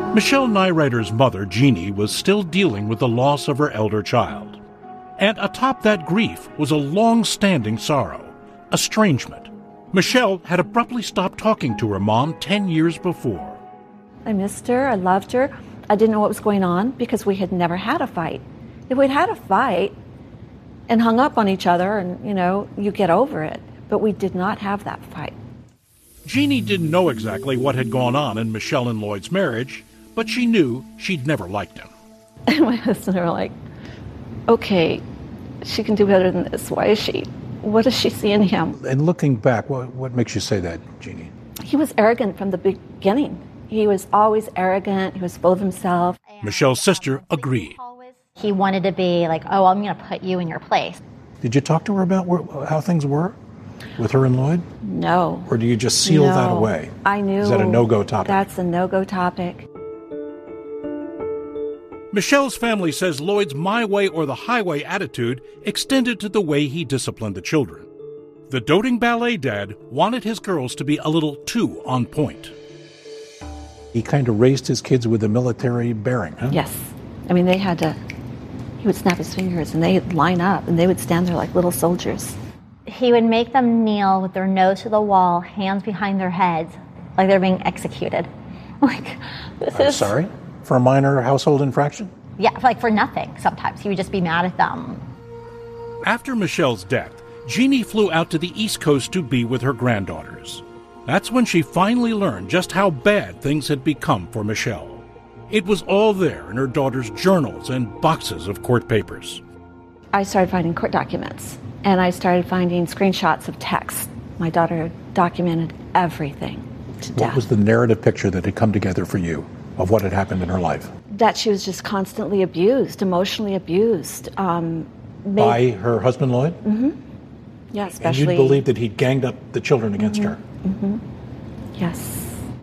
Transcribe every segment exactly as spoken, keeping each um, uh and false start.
Michelle Nyrider's mother, Jeannie, was still dealing with the loss of her elder child. And atop that grief was a long-standing sorrow, estrangement. Michelle had abruptly stopped talking to her mom ten years before. I missed her, I loved her. I didn't know what was going on because we had never had a fight. If we'd had a fight and hung up on each other and, you know, you get over it. But we did not have that fight. Jeannie didn't know exactly what had gone on in Michelle and Lloyd's marriage, but she knew she'd never liked him. And my husband and I were like, okay, she can do better than this. Why is she? What does she see in him? And looking back, what, what makes you say that, Jeannie? He was arrogant from the beginning. He was always arrogant. He was full of himself. Michelle's sister agreed. He wanted to be like, oh, I'm going to put you in your place. Did you talk to her about where, how things were with her and Lloyd? No. Or do you just seal no. that away? I knew. Is that a no-go topic? That's a no-go topic. Michelle's family says Lloyd's my way or the highway attitude extended to the way he disciplined the children. The doting ballet dad wanted his girls to be a little too on point. He kind of raised his kids with a military bearing, huh? Yes. I mean, they had to, he would snap his fingers and they'd line up and they would stand there like little soldiers. He would make them kneel with their nose to the wall, hands behind their heads, like they're being executed. Like, this I'm is... sorry? For a minor household infraction? Yeah, like for nothing sometimes. He would just be mad at them. After Michelle's death, Jeannie flew out to the East Coast to be with her granddaughters. That's when she finally learned just how bad things had become for Michelle. It was all there in her daughter's journals and boxes of court papers. I started finding court documents, and I started finding screenshots of texts. My daughter documented everything to death. What was the narrative picture that had come together for you of what had happened in her life? That she was just constantly abused, emotionally abused. Um, made... By her husband, Lloyd? Mm-hmm. Yeah, especially... And you believed that he'd ganged up the children against mm-hmm. her? Mm-hmm. Yes.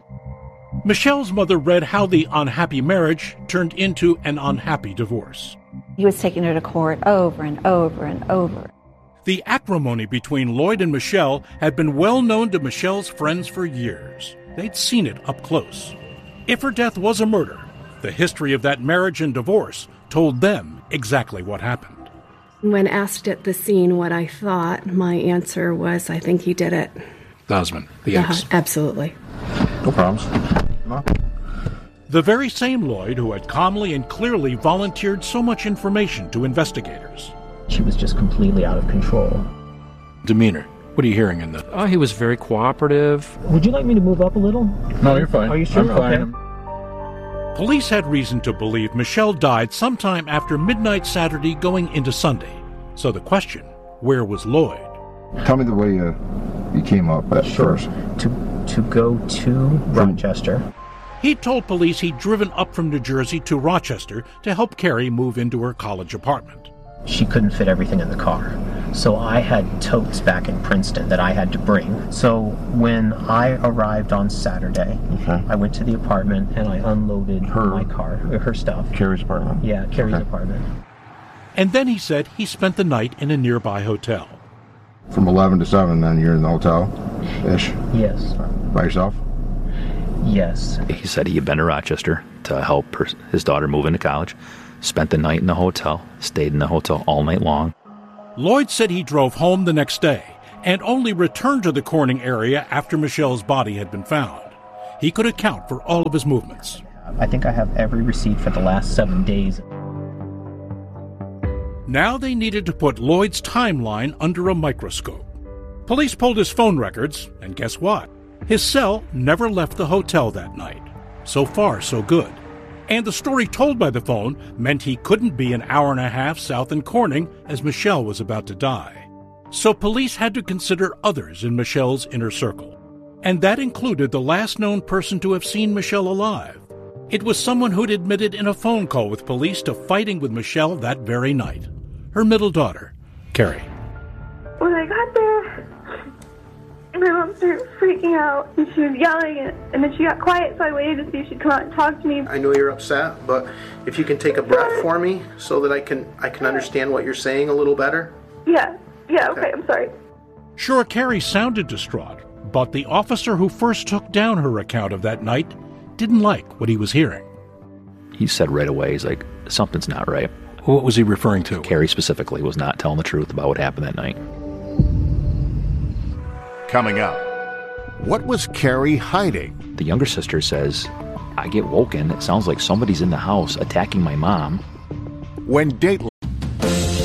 Michelle's mother read how the unhappy marriage turned into an unhappy divorce. He was taking her to court over and over and over. The acrimony between Lloyd and Michelle had been well known to Michelle's friends for years. They'd seen it up close. If her death was a murder, the history of that marriage and divorce told them exactly what happened. When asked at the scene what I thought, my answer was, I think he did it. The husband, the ex. Uh, absolutely. No problems. No. The very same Lloyd who had calmly and clearly volunteered so much information to investigators. She was just completely out of control. Demeanor. What are you hearing in the... Oh, he was very cooperative. Would you like me to move up a little? No, you're fine. Are you sure? I'm fine. Okay. Police had reason to believe Michelle died sometime after midnight Saturday going into Sunday. So the question, where was Lloyd? Tell me the way uh, you came up at Sure. first. To, to go to Rochester. He told police he'd driven up from New Jersey to Rochester to help Carrie move into her college apartment. She couldn't fit everything in the car. So I had totes back in Princeton that I had to bring. So when I arrived on Saturday, Okay. I went to the apartment and I unloaded Her- my car, her stuff. Carrie's apartment? Yeah, Carrie's Okay. apartment. And then he said he spent the night in a nearby hotel. From eleven to seven, then you're in the hotel-ish? Yes. By yourself? Yes. He said he had been to Rochester to help her, his daughter move into college, spent the night in the hotel, stayed in the hotel all night long. Lloyd said he drove home the next day and only returned to the Corning area after Michelle's body had been found. He could account for all of his movements. I think I have every receipt for the last seven days. Now they needed to put Lloyd's timeline under a microscope. Police pulled his phone records, and guess what? His cell never left the hotel that night. So far, so good. And the story told by the phone meant he couldn't be an hour and a half south in Corning as Michelle was about to die. So police had to consider others in Michelle's inner circle. And that included the last known person to have seen Michelle alive. It was someone who'd admitted in a phone call with police to fighting with Michelle that very night. Her middle daughter, Carrie. When I got there, my mom started freaking out, and she was yelling, and then she got quiet, so I waited to see if she'd come out and talk to me. I know you're upset, but if you can take a breath for me so that I can I can understand what you're saying a little better. Yeah, yeah, okay, I'm sorry. Sure, Carrie sounded distraught, but the officer who first took down her account of that night didn't like what he was hearing. he said right away, he's like, something's not right. What was he referring to? Carrie specifically was not telling the truth about what happened that night. Coming up, what was Carrie hiding? The younger sister says, I get woken. It sounds like somebody's in the house attacking my mom. When Dateline